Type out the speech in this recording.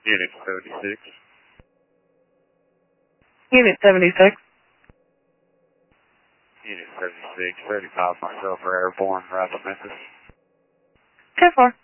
Unit 76. Unit 76. Unit 76, 35 myself for airborne, route to Memphis. 10-4.